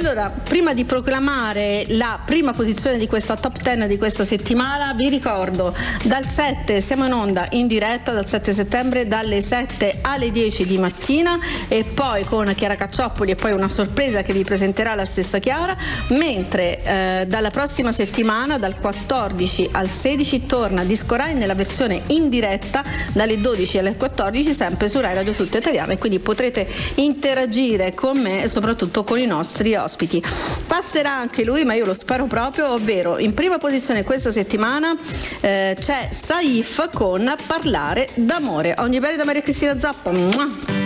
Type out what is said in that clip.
allora, prima di proclamare la prima posizione di questa top 10 di questa settimana, vi ricordo, dal 7 siamo in onda in diretta, dal 7 settembre, dalle 7 alle 10 di mattina, e poi con Chiara Cacciopoli e poi una sorpresa che vi presenterà la stessa Chiara, mentre dalla prossima settimana, dal 14 al 16, torna Disco Rai nella versione in diretta dalle 12 alle 14, sempre su Rai Radio Tutta Italiana, e quindi potrete interagire con me e soprattutto con i nostri ospiti. Passerà anche lui, ma io lo spero proprio, ovvero in prima posizione questa settimana c'è Saif con Parlare d'amore. Ogni bene da Maria Cristina Zappa.